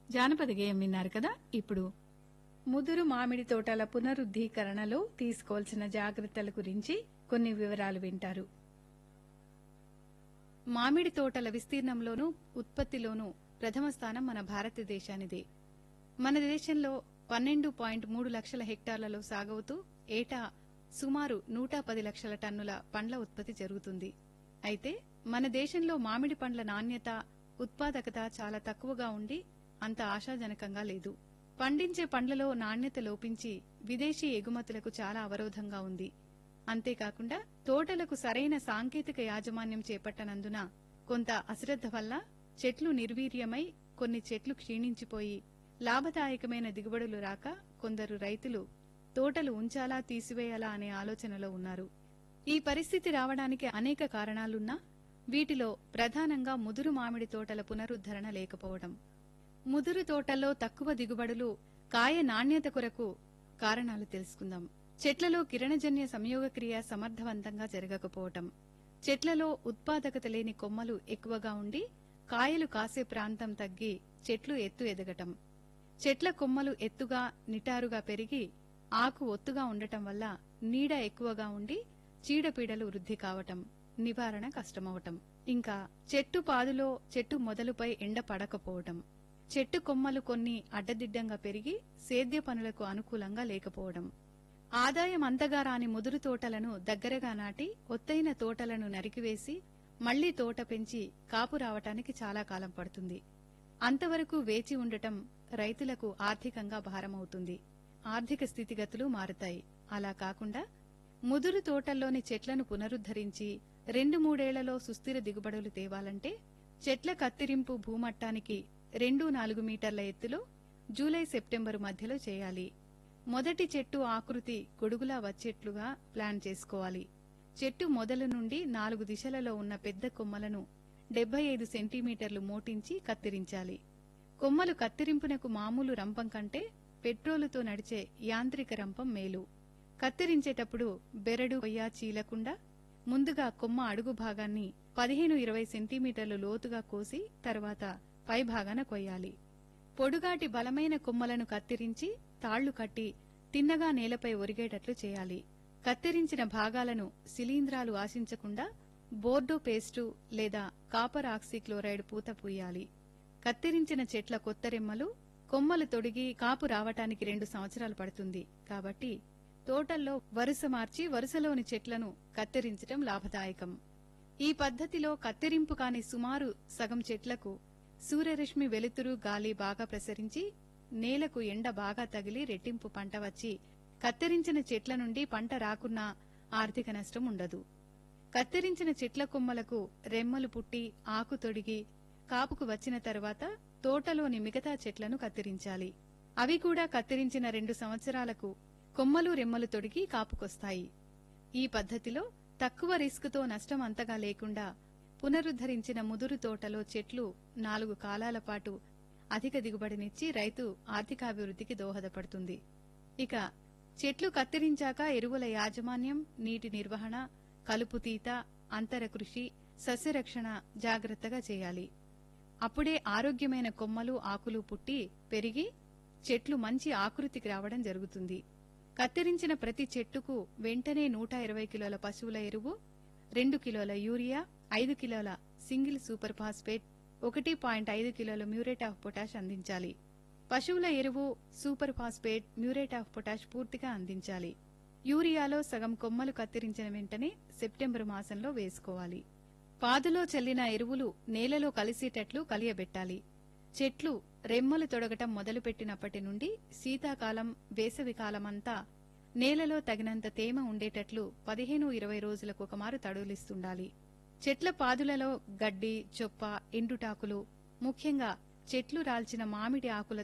జానపద గేయం విన్నారు కదా. ఇప్పుడు ముదురు మామిడి తోటల పునరుద్దీకరణలో తీసుకోవాల్సిన జాగ్రత్తల గురించి కొన్ని వివరాలు వింటారు. మామిడి తోటల విస్తీర్ణంలోనూ ఉత్పత్తిలోనూ ప్రథమ స్థానం మన భారతదేశానిదే. మన దేశంలో 12.3 లక్షల హెక్టార్లలో సాగవుతూ ఏటా సుమారు 110 లక్షల టన్నుల పండ్ల ఉత్పత్తి జరుగుతుంది. అయితే మన దేశంలో మామిడి పండ్ల నాణ్యత, ఉత్పాదకత చాలా తక్కువగా ఉండి అంత ఆశాజనకంగా లేదు. పండించే పండ్లలో నాణ్యత లోపించి విదేశీ ఎగుమతులకు చాలా అవరోధంగా ఉంది. అంతేకాకుండా తోటలకు సరైన సాంకేతిక యాజమాన్యం చేపట్టనందున కొంత అశ్రద్ధ వల్ల చెట్లు నిర్వీర్యమై కొన్ని చెట్లు క్షీణించిపోయి లాభదాయకమైన దిగుబడులు రాక కొందరు రైతులు తోటలు ఉంచాలా తీసివేయాలా అనే ఆలోచనలో ఉన్నారు. ఈ పరిస్థితి రావడానికి అనేక కారణాలున్నా వీటిలో ప్రధానంగా ముదురు మామిడి తోటల పునరుద్ధరణ లేకపోవడం. ముదురు తోటల్లో తక్కువ దిగుబడులు, కాయ నాణ్యత కొరకు కారణాలు తెలుసుకుందాం. చెట్లలో కిరణజన్య సంయోగక్రియ సమర్థవంతంగా జరగకపోవటం, చెట్లలో ఉత్పాదకత లేని కొమ్మలు ఎక్కువగా ఉండి కాయలు కాసే ప్రాంతం తగ్గి చెట్లు ఎత్తు ఎదగటం, చెట్ల కొమ్మలు ఎత్తుగా నిటారుగా పెరిగి ఆకు ఒత్తుగా ఉండటం వల్ల నీడ ఎక్కువగా ఉండి చీడపీడలు వృద్ధి కావటం, నివారణ కష్టమవటం, ఇంకా చెట్టు పాదులో చెట్టు మొదలుపై ఎండ పడకపోవటం, చెట్టు కొమ్మలు కొన్ని అడ్డదిడ్డంగా పెరిగి సేద్య పనులకు అనుకూలంగా లేకపోవడం, ఆదాయం అంతగా రాని ముదురు తోటలను దగ్గరగా నాటి ఒత్తైన తోటలను నరికివేసి మళ్లీ తోట పెంచి కాపు రావటానికి చాలా కాలం పడుతుంది. అంతవరకు వేచి ఉండటం రైతులకు ఆర్థికంగా భారమవుతుంది. ఆర్థిక స్థితిగతులు మారుతాయి. అలా కాకుండా ముదురు తోటల్లోని చెట్లను పునరుద్ధరించి 2-3 సుస్థిర దిగుబడులు తేవాలంటే చెట్ల కత్తిరింపు భూమట్టానికి 2-4 మీటర్ల ఎత్తులో జూలై-సెప్టెంబరు మధ్యలో చేయాలి. మొదటి చెట్టు ఆకృతి గొడుగులా వచ్చేట్లుగా ప్లాన్ చేసుకోవాలి. చెట్టు మొదలు నుండి 4 దిశలలో ఉన్న పెద్ద కొమ్మలను 75 సెంటీమీటర్లు మోటించి కత్తిరించాలి. కొమ్మలు కత్తిరింపునకు మామూలు రంపం కంటే పెట్రోలుతో నడిచే యాంత్రిక రంపం మేలు. కత్తిరించేటప్పుడు బెరడు కొయ్య చీలకుండా ముందుగా కొమ్మ అడుగు భాగాన్ని 15-20 సెంటీమీటర్లు లోతుగా కోసి తర్వాత పై భాగాన కొయ్యాలి. పొడుగాటి బలమైన కొమ్మలను కత్తిరించి తాళ్లు కట్టి తిన్నగా నేలపై ఒరిగేటట్లు చేయాలి. కత్తిరించిన భాగాలను శిలీంధ్రాలు ఆశించకుండా బోర్డో పేస్టు లేదా కాపర్ ఆక్సీక్లోరైడ్ పూత పూయాలి. కత్తిరించిన చెట్ల కొత్త రెమ్మలు, కొమ్మలు తొడిగి కాపు రావటానికి 2 సంవత్సరాలు పడుతుంది. కాబట్టి తోటల్లో వరుస మార్చి వరుసలోని చెట్లను కత్తిరించటం లాభదాయకం. ఈ పద్ధతిలో కత్తిరింపు కాని సుమారు సగం చెట్లకు సూర్యరశ్మి, వెలుతురు, గాలి బాగా ప్రసరించి నేలకు ఎండ బాగా తగిలి రెట్టింపు పంట వచ్చి కత్తిరించిన చెట్ల నుండి పంట రాకున్నా ఆర్థిక నష్టం ఉండదు. కత్తిరించిన చెట్ల కొమ్మలకు రెమ్మలు పుట్టి ఆకు తొడిగి కాపుకు వచ్చిన తర్వాత తోటలోని మిగతా చెట్లను కత్తిరించాలి. అవి కూడా కత్తిరించిన 2 సంవత్సరాలకు కొమ్మలు రెమ్మలు తొడిగి కాపుకొస్తాయి. ఈ పద్ధతిలో తక్కువ రిస్కుతో నష్టం అంతగా లేకుండా పునరుద్ధరించిన ముదురు తోటలో చెట్లు 4 కాలాల పాటు అధిక దిగుబడినిచ్చి రైతు ఆర్థికాభివృద్ధికి దోహదపడుతుంది. ఇక చెట్లు కత్తిరించాక ఎరువుల యాజమాన్యం, నీటి నిర్వహణ, కలుపుతీత, అంతర కృషి, సస్యరక్షణ జాగ్రత్తగా చేయాలి. అప్పుడే ఆరోగ్యమైన కొమ్మలు, ఆకులు పుట్టి పెరిగి చెట్లు మంచి ఆకృతికి రావడం జరుగుతుంది. కత్తిరించిన ప్రతి చెట్టుకు వెంటనే 120 కిలోల పశువుల ఎరువు, 2 కిలోల యూరియా, 5 కిలోల సింగిల్ సూపర్ ఫాస్ఫేట్, 1.5 కిలోల మ్యూరేట్ ఆఫ్ పొటాష్ అందించాలి. పశువుల ఎరువు, super phosphate, muriate of potash పూర్తిగా అందించాలి. యూరియాలో సగం కొమ్మలు కత్తిరించిన వెంటనే సెప్టెంబరు మాసంలో వేసుకోవాలి. పాదులో చల్లిన ఎరువులు నేలలో కలిసేటట్లు కలియబెట్టాలి. చెట్లు రెమ్మలు తొడగటం మొదలుపెట్టినప్పటి నుండి శీతాకాలం, వేసవికాలమంతా నేలలో తగినంత తేమ ఉండేటట్లు 15-20 రోజులకు ఒకమారు తడులిస్తుండాలి. చెట్ల పాదులలో గడ్డి, చొప్ప, ఎండుటాకులు, ముఖ్యంగా చెట్లు రాల్చిన మామిడి ఆకుల